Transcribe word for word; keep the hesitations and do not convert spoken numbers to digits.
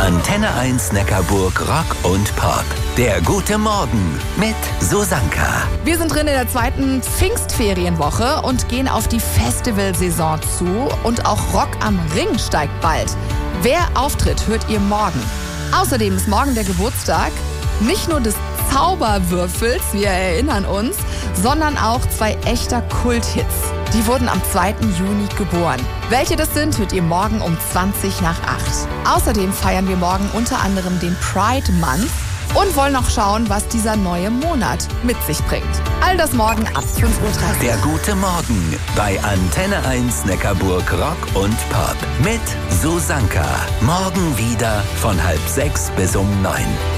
Antenne eins Neckarburg Rock und Pop. Der gute Morgen mit Susanka. Wir sind drin in der zweiten Pfingstferienwoche und gehen auf die Festivalsaison zu. Und auch Rock am Ring steigt bald. Wer auftritt, hört ihr morgen. Außerdem ist morgen der Geburtstag nicht nur des Zauberwürfels, wir erinnern uns, sondern auch zwei echter Kulthits. Die wurden am zweiten Juni geboren. Welche das sind, hört ihr morgen um zwanzig nach acht. Außerdem feiern wir morgen unter anderem den Pride Month und wollen auch schauen, was dieser neue Monat mit sich bringt. All das morgen ab fünf Uhr dreißig. Der gute Morgen bei Antenne eins Neckarburg Rock und Pop mit Susanka. Morgen wieder von halb sechs bis um neun.